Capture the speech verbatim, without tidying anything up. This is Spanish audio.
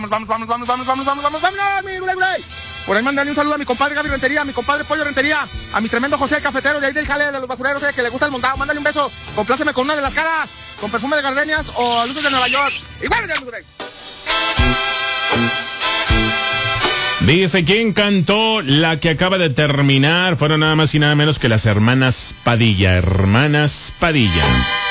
Vamos, vamos, vamos, vamos, vamos, vamos, vamos, vamos, mi gulay, gulay. Por ahí mandarle un saludo a mi compadre Gaby Rentería, a mi compadre Pollo Rentería, a mi tremendo José el cafetero de ahí del jale de los basureros, eh, que le gusta el montado. Mándale un beso, compláceme con una de las caras, con perfume de gardenias o luces de Nueva York. Igual, mi gulay. Dice, ¿quién cantó la que acaba de terminar? Fueron nada más y nada menos que las hermanas Padilla. Hermanas Padilla.